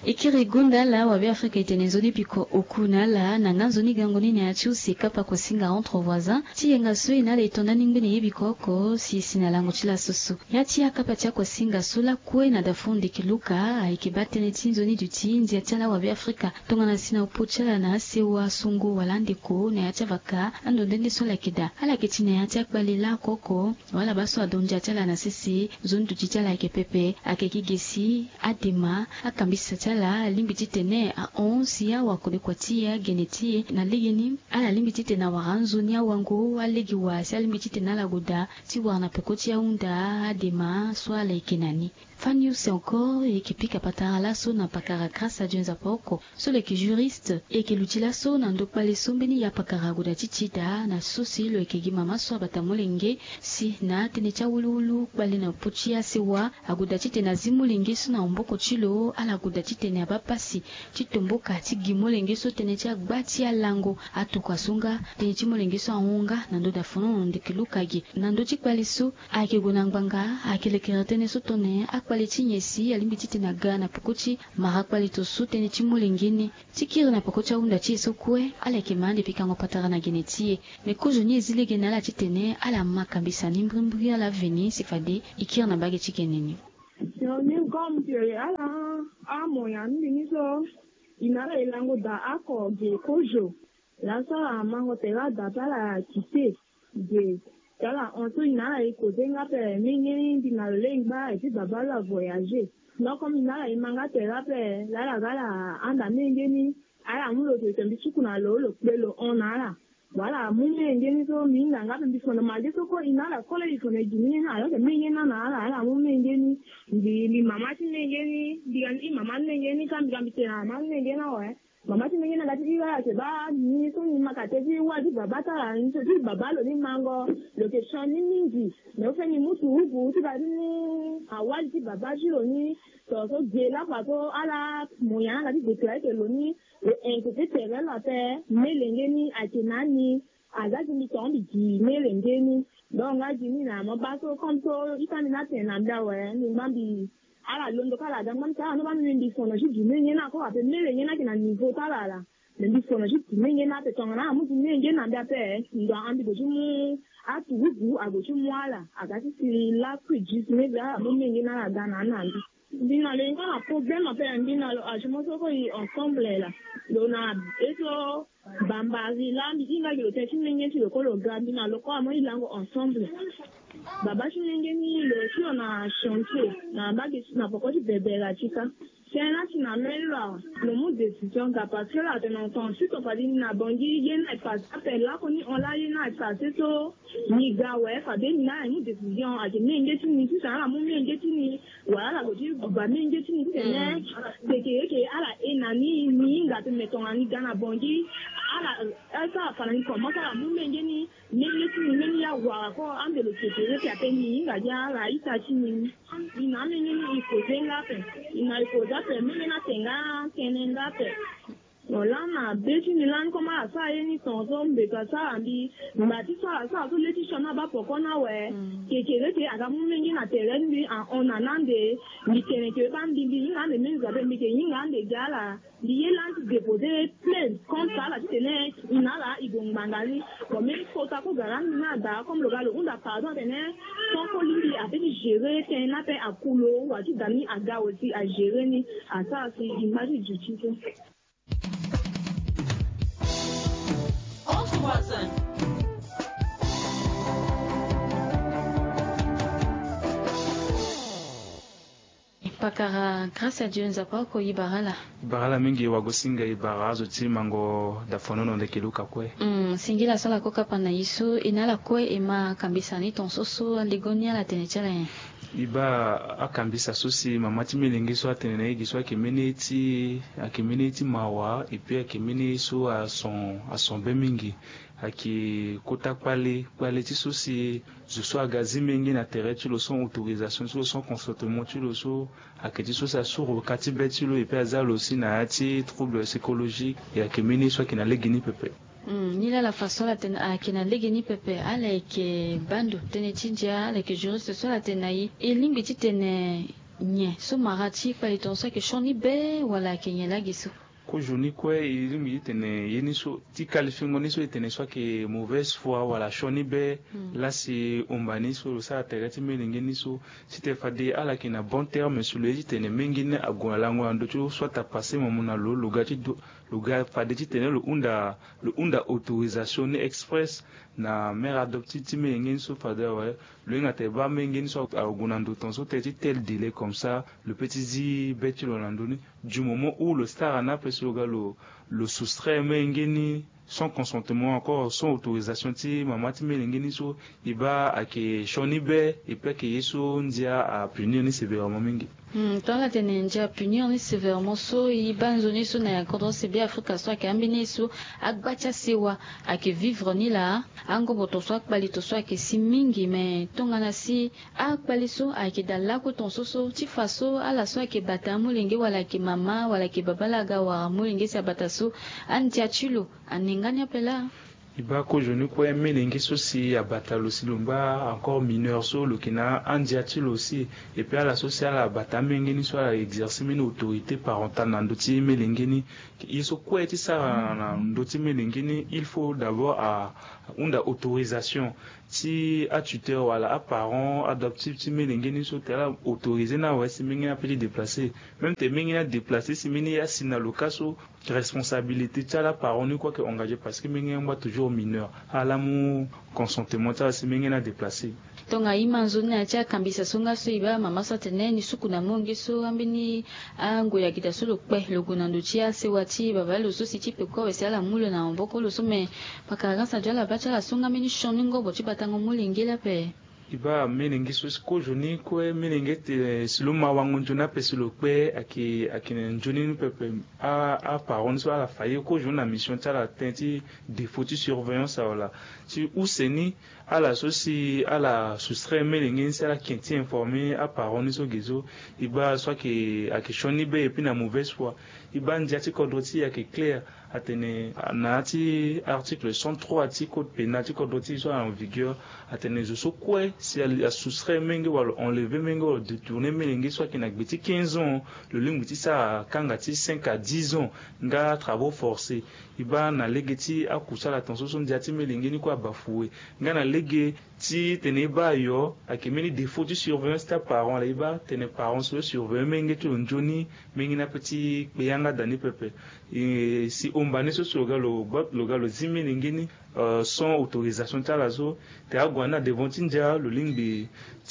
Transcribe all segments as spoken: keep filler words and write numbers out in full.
ikiri gunda la wabe Afrika itenezoni piko okuna la na nganzoni gangoni ni achu sikapa kwa singa entre voisins ti yenga su inala itonda ningbini yibikoko si sinalango chila susu ya ti akapa tia kwa singa sula kwe na dafundi kiluka aikibate ne tinzoni du tinzi ya tiala wabe Afrika tonga na sina upuchala na sewa sungu walandiko na ya tiavaka ando ndende sola kida ala kitina ya tia kwa lila koko wala baso adonja tiala na sisi zundu chichala ike pepe akekigesi adema akambisa tiala limbiti tene a onze ya wakode kwa tia geneti na ligini ala limbiti tena waranzo ni ya wangu aligi wasi alimbiti tena la goda ti wana pekoti ya unda adema swala ikenani Fanny c'est encore et qui pique à patara so na pakara grâce à Dieu zapoko so le qui juriste et qui l'utila so na ndo pale sombeni ya pakara goda chichida na sosi le qui mama so batamolenge si na tene cha wululu pale na puchia sewa agoda chite na zimolenge so na mboko chilo ala goda chite ne abapasi chitomboka ti gimolenge so tene cha gbati ya lango atuka sunga tene chimolenge so ahunga na ndo dafono ndikilukagi na ndo chipale so akegona ngbanga akelekera tene so tone kwaliti nyesi alimbiti tena gana pokochi mara kwalito sute ni chimulingini tikiri na pokocha unda chiso kwe ala kemande pikango patara na genetie mekujo ni zile genala chitene ala makambisa nimbrimbri ala veni sifade ikiri na bage chikeneni yo ni kom pye ala amo ya ni so inara ilango da ako ge kojo la sa mango tela da tala kite ge Kala onto ina e kodenga pe mingi dina lengba e ti baba la voyager. No comme ina e manga tera pe la la gala anda mingi ni ala mulo te tembi sukuna lo lo pelo onara. Wala mungi ngeni so minga ngapa mbifona maje so ko ina la kole ifona jini na ala ke mingi na na ala ala mungi ngeni ndi li mama ti ngeni ndi ani mama ngeni kambi kambi tena mama ngeni na we. Mama ti ngena ngati iwa ke ba ni so ni makate ji wa di baba ta ni so di baba lo ni mango location ni mingi no fe ni mutu ubu ti ba ni awa di baba ji lo ni so so je la pa to ala moya ngati declare ke lo ni e en ko te tere la te melenge ni akinani azaji mi to ndi ji melenge ni donc aji ni na mo ba so comme so itani na te na nda we ni mambi ala londo kala da man ta no ban ndi fono ji dimenye na ko ape mele nyena kina niveau tala la ndi fono ji dimenye na pe tonga na mu dimenye na nda pe ndo andi bo jimu atu gugu ago jimu ala agati si la kujis me ga mo menye na da na na ndi ndina le ngana problème ape ndina lo ajimo so ko yi ensemble la do na eto bambazi la ndinga yo te chimenye ti lo ko lo ga ndina lo ko amo ilango ensemble Baba Chinengeni le sur na chantier na bagi na pokoti bébé la chika c'est là qui na mela le mot décision ka parce que là de longtemps si to padi na bongi yena pas appel là koni on la yena ça c'est to ni ga we fa de na ni décision a de nenge ti ni ça la mo nenge ti ni wala la goji ba nenge ti ni tene de ke ke ala ena ni ni nga te meton ani gana bongi ala esa fa ni comment ça la mo nenge ni nenge ti ni ni ya wa ko ande le ke ke ke ape ni nga ja la ita ti ni ni na nenge ni ko zenga pe ina ko pe mimi na tenga kenenga pe wala na beti ni lan koma sa yeni tonzo mbeka sa ambi mbati sa sa to leti shona ba pokona we ke ke leti aga mumengi na terrain bi on anande ni kene ke ba mbimbi na ne menza be mi ke yinga ande gala di yelan déposer plainte contre la tene inala igongbangali comme il faut ta ko garan na da comme le galo unda pardon tene son ko lindi a be gérer tene na pe akulo wa ti dani aga aussi à gérer ni à ça c'est image du titre Entre voisins. Pakara grâce à Dieu nzapa ko ibarala barala mingi wagosinga ibara zo timango da fonono de kiluka kwe mm singila sala ko kapana isu inala kwe ema kambisa ni tonsoso ligonia la tenechala iba akambisa susi mamati milingiso atene na igiswa kiminiti akiminiti mawa ipi akiminiso a son a son bemingi aki kota pale pale ti susi je sois agazi mingi na terre tu le son autorisation tu le son consentement tu le so aketi susi asuro kati beti lo ipi azalo aussi na ati trouble psychologique et akiminiso kina legini pepe Mm, nila la façon la ten a kina lege ni pepe ala ke bando tene tinja ala ke juriste so la tenai e limbi ti tene nye so marati pali tonso ke shoni be wala ke nyela gisu ko joni kwe ilimi itene yeni so ti qualifier ni so itene so ke mauvaise foi wala shoni be mm. la si umbani so sa tereti melingi ni so si te fade ala ki na bon terme sur le itene mengine agona lango ando tu soit ta passer mo na lo luga ti luga fade ti tene lo unda lo unda autorisation express na mère adoptive ti melingi so fade ouais le ngate ba mengi so agona ndo ton so te ti tel délai comme ça le petit zi beti lo landoni du moment où le star n'a pas le le soustrait mengeni sans consentement encore sans autorisation ti mama ti melengeni so iba ake shoni be et puis que yeso ndia a punir ni sévèrement mingi Hmm, tant la tenenja a punir ni sévèrement so iba nzoni so na kodon se bi Afrika so ake ambini so akbacha sewa ake vivre ni la ango boto so akbali to so ake si mingi mais tongana si akbali so ake dalla ko ton so so ti faso ala so ake bata mulenge wala ke mama wala ke babala ga wa mulenge sa bata so antia chulo anenganya pela iba ko joni ko melengi so si abata lo silomba encore mineur so lo kina andiatilo aussi et puis à la sociale abata mengeni so la exercer une autorité parentale na ndoti melengeni iso ko eti sa na ndoti melengeni il faut d'abord à unda autorisation si a tuteur wala a parent adoptif ti melengeni so tela autorisé na wesi mengena petit déplacer même te mengena déplacer si meni ya sina lokaso responsabilité tala parent ni quoi que engagé parce que mengena moi toujours mineur à l'amour consentement tala si mengena déplacer tonga imanzo na cha kambisa songa so iba mama sa teneni suku na mongi so ambini ango ya kita so lo pe lo gunando chia se wati baba lo so si ti pe ko wese ala mulo na mboko lo so me pakara sa jala bacha la songa meni shoningo bo ti batango mulingela pe iba melengi so ko joni ko melengi te siluma wangu njuna pe silo pe aki aki njuni pepe a a parents so ala faye ko jona mission tala tenti défaut de surveillance wala si useni ala so si ala soustrait melengi c'est la qui tient informé a parents so gezo iba so ki aki shoni be et puis na mauvaise foi iba ndiati kodoti aki clair atene na ti article cent trois ti code pénal ti code ti so en vigueur atene zo so quoi si a soustrait mengi wala enlever mengi wala détourner mengi soit qui na gbeti quinze ans le lingu ti sa kanga ti cinq à dix ans nga travaux forcés iba na legeti akusa la tension so ndiati mengi ni kwa bafoué nga na lege ti tene ba yo akemeni défaut de surveillance ta parent la iba tene parents so surveiller mengi to njoni mengi na petit peyanga dani pepe et si ombani so so galo bot lo galo zimi lingini uh, sans autorisation talazo te agwana devant tinja lo lingbi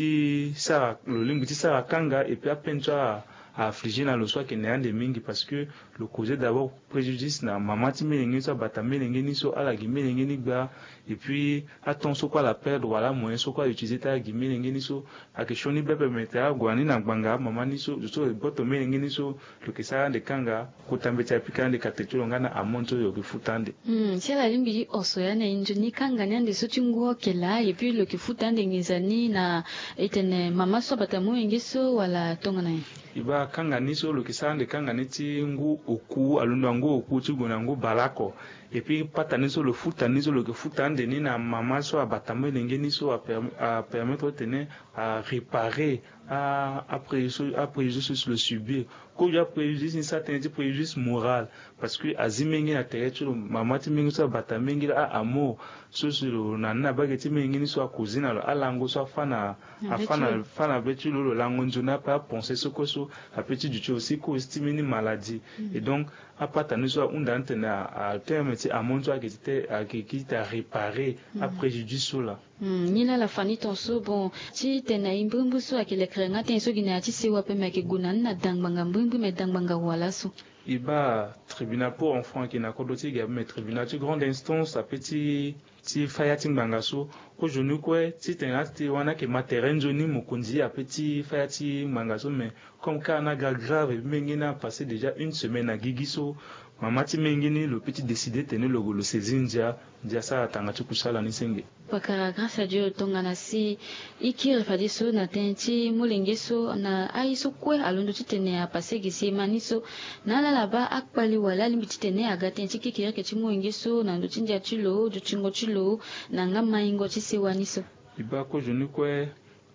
ti sara lo lingbi ti sara kanga et puis apencha a affligé na lo soit que néande mingi parce que le cause d'abord préjudice na mama ti melengi so bata melengi ni so ala gi melengi ni gba et puis attend so quoi la perdre wala moyen so quoi utiliser ta gi melengi ni so a question ni bebe meta agwani na gbanga mama ni so so boto melengi ni so lo ke sara de kanga ko tambe ta pika de katetulo ngana amonto yo ki futande hmm c'est la limbi oso ya na injini kanga nyande so tingo kela et puis le ki futande ngizani na etene mama so bata mo ngiso wala tongana iba kanga ni so lo ki sara de kanga ni ti ngu oku alundo ngu oku ti gona ngu balako et puis pata ni so le futa ni so le ki futande ni na mama so abata mo lengeni so a, a permettre tene à réparer à après à préjudice sur le subir ko ya préjudice ni certain petit préjudice moral parce que azimengi na terre mama ti mengi so bata mengi a amour so so na na bageti mengi ni so akuzina lo alango so afana afana fana betu lo lango njuna pa penser ce que so a petit du aussi ko estime ni maladie mm. Et donc a pata ni so unda antena à terme ti amonzo a qui a qui t'a réparer mm. À préjudice so là mm ni la la fani ton so bon ti tena imbumbu so akile krenga ten so gina ti se wa pe make gunan na dangbanga mbumbu me dangbanga wala so iba tribunal pour enfants qui na kodoti ga me tribunal ti grande instance a petit ti fayati mbanga so ko jonu ko ti tena ti wana ke materenzo ni mokonzi a petit fayati mbanga so mais comme cas na grave mengina passé déjà une semaine à gigiso mama ti mengini le petit décidé tenir le le saisir ndia ndia sa tanga ti kusala ni senge pakara grâce à Dieu tongana si ikiri fadi so na tenti mulenge so na ai so kwe alondo ti tene a passé gisi maniso na la laba akpali wala limbi ti tene aga tenti kikiri ke ti mulenge so na ndo ti ndia ti lo jo tingo ti lo na nga maingo ti sewani so iba ko joni ko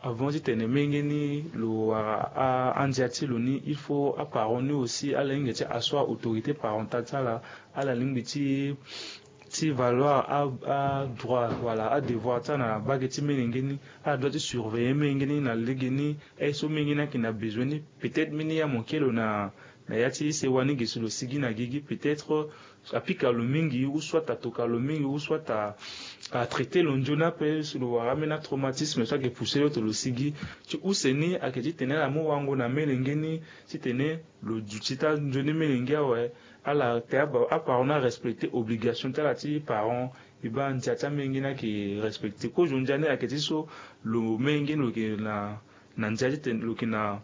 avant de tenir mengeni lo a andiati lo ni il faut à paroni aussi à l'ingue à soi autorité parentale là à la ligne ti ti valoir à à droit voilà à devoir ça na bageti mengeni à doit surveiller mengeni na legeni et so mengeni qui n'a besoin peut-être mini ya monkelo na na yati se wani gisulo sigi na gigi peut-être apika lo mingi ou soit atoka lo mingi ou soit à à traiter l'onjona pe sur le ramena traumatisme soit que pousser l'autre le sigi tu ou seni a que tu tenais la mo wango na melengeni si tenais le dutita njoni melengia ouais à la terre à part on a respecté obligation de la ti parents iba ntiata mengina qui respecter ko jonjane a que tu so le mengi lo que na na ntiati ten lo que na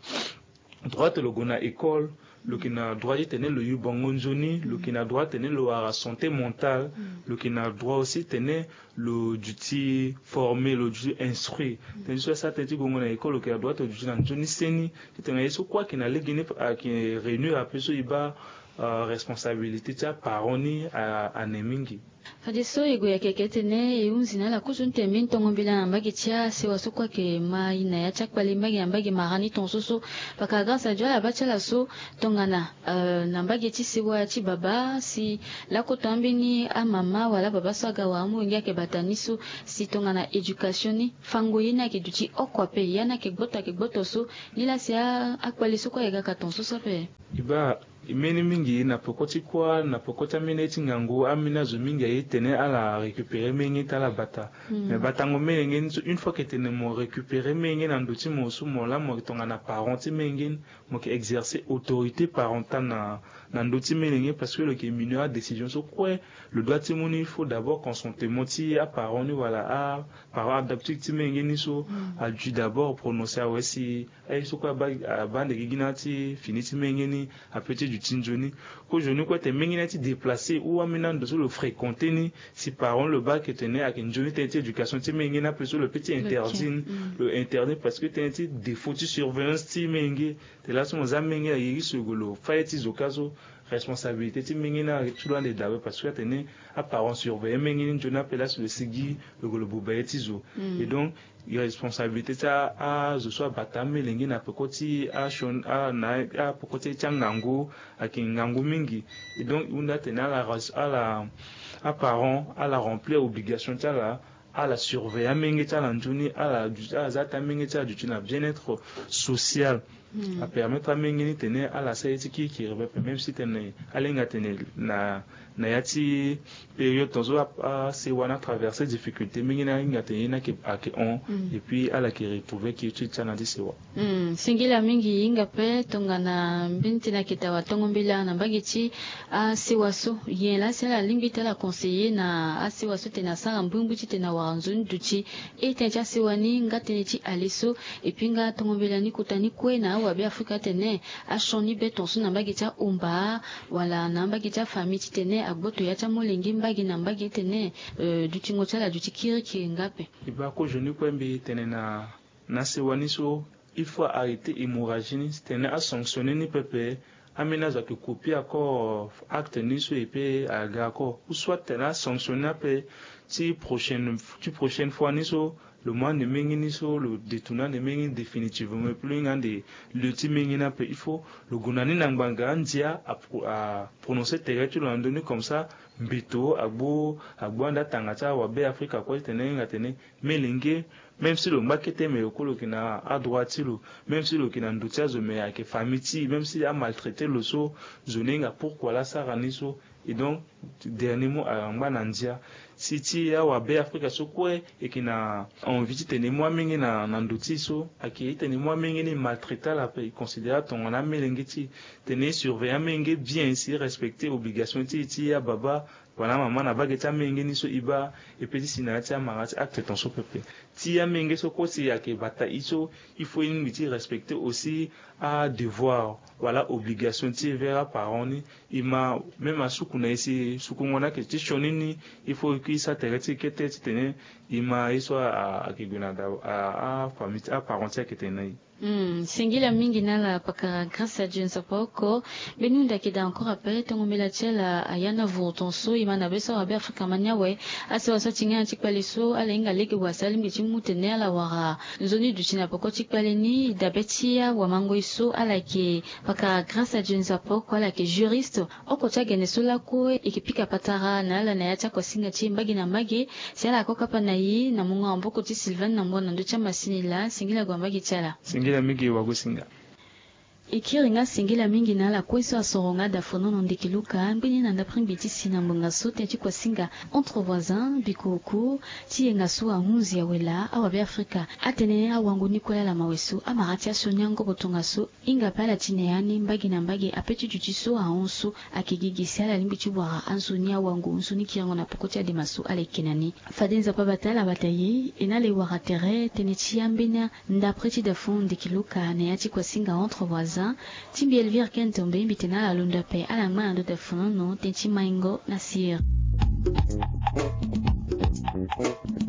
droit le gona école le qui n'a droit de tenir le yubongonzoni, le qui n'a droit de tenir la santé mentale, le qui n'a droit aussi de tenir le duty formé, le duty instruit. Tandis que ça, t'es bon, on a école, le qui a droit de duty dans Johnny Seni, qui est un quoi qui n'a les guinées, qui est réuni à peu près, il va responsabilité, tu as paroni à Nemingi. Hadiso ego ya kekete ne eunzina la kusunte mintongo bila mbagi tia sewa sokwa ke ma ina ya chakpali mbagi mbagi marani tonsoso paka grâce Dieu la bacha la so tongana euh nambagi ti sewa ti baba si la kotambini a mama wala baba saga wa mu ngia ke bataniso si tongana education ni fango yina ke duti okwa pe yana ke gbota ke gboto so ni la sia akwali sokwa ega ka tonsoso pe iba imeni mingi na pokoti kwa na pokota mineti ngangu amina zo mingi ayi tene ala récupérer mingi tala bata mm. mais batango mingi une fois que tene mo récupérer mingi na ndoti mo su mo la mo tonga na parenti mingi mo ke exercer autorité parentale na na ndoti mingi parce que le qui mineur décision so quoi le droit ti moni il faut d'abord consulter moti à parent ni voilà à parent adapté ti mingi ni so mm. a dû d'abord prononcer ouais si ay so quoi ba bande giginati finiti mingi ni a petit du tinjoni ko joni ko te mingi nati déplacer ou amena ndo le fréquenter ni si parents le bac tenait à une journée d'éducation ti mingi na peso le petit interdit mm. le interdit parce que tu as des fautes de surveillance ti mingi te la so za mingi yiri sugolo faiti zokazo responsabilité ti mingi na tulan de dawe parce que tenait à parents surveiller mingi ni jona pela sur le sigi le golo bobaeti zo et donc irresponsabilité ça à je sois batame lengi na pokoti a shon a na a pokoti changango a kingango mingi et donc on a tena la à la à parents à la remplir obligation ça là à la surveiller mingi ça l'anjuni à la à zata mingi ça du na bien-être social mm. à permettre à mingi tenir à la saïti qui qui même si tenir à l'inga tenir na na yati période tonzo a se wana traverser difficulté mingi na inga tenir ki ake on et puis à la qui retrouver qui tu tana di sewa mm singila mingi inga pe tonga na binti na kitawa tongo mbila na bagiti a sewaso yela sela limbita la conseiller na a sewaso tena sanga mbumbu ti tena waranzuni duti et tenja sewani ngate ti aliso et puis nga tongo mbila ni kutani kwena wa be Afrika tene a shoni be tonso na bagiti umba wala na bagiti famille ti tene agboto ya chamo lengi mbagi na mbagi tene euh, duti ngotala duti kiri ki ngape iba ko joni kwembe tene na na sewaniso il faut arrêter hémorragie tene a sanctionner ni pepe amena za ke copier accord acte ni so epé aga ko ou soit tene a sanctionner pe ti prochaine ti prochaine fois ni so le mois de mingi ni so le détournant de mingi définitivement plus ngande le ti mingi na pe il faut le gunani na nganga ndia à, à prononcer territoire landoni comme ça mbito agbo agbo anda tangata wa be Afrika ko tene ngatene melenge même si le makete me okolo kina à droite lo même si le kina ndutia zo me ake famille même si a maltraité le so zoninga pourquoi la saraniso et donc dernier mot à nganandia si ti ya wa be Afrika so kwe et kina envie de tenir moi mingi na nanduti so aki tenir moi mingi ni maltraiter la pe considérer ton na melenge ti tenir surveiller mingi bien si respecter obligation ti ti ya baba voilà maman na bageta mingi ni so iba et petit sinati amarati acte ton so pepe ti ya mingi so ko si ya ke bata iso il faut une miti respecter aussi à devoir voilà obligation ti vers parents ni ima même à sukuna ici sukungona ke ti shonini il faut que ça tereti ke te tene ima iso a a kiguna da a a famille a parents ke tene Mm, singila mingi nala paka grâce à Dieu nsapoko benunda kida encore après tongo melachela ayana vutonso imana besa wa Afrika manya we ase waso tinga tikpaliso alenga leke wasali mgichi Mungu tene ala wara nzoni duchina pokoti paleni dabetia wa mango iso ala ke paka grâce à Dieu nzapoko ala ke juriste okocha genesola ko ikipika patara na ala na yacha kwa singa chimbagi na mbagi siala koka panayi na Mungu amboko ti Sylvain na mbona ndo chama sinila singila kwa mbagi chala singila mingi wagusinga ikiringa singila mingi na la kweso asoronga da fonono ndekiluka mbini na ndaprin biti sina mbonga sote ti kwa singa entre voisins bikuku ti yenga so ahunzi ya wela awa be Afrika atene awangu nikola la maweso amarati asonyango botonga so inga pala tineani mbagi na mbagi apetu jutiso ahonso akigigisi ala limbi chibwara ansoni awangu nsoni kirango na pokoti ya demaso ale kenani fadenza pa batala batayi enale wara tere tene ti ambina ndapreti da fond ndekiluka na yati kwa singa entre voisins Timbi Elvire Kentombe bitena la lunda pe ala mando de fonono tenchi maingo na sir.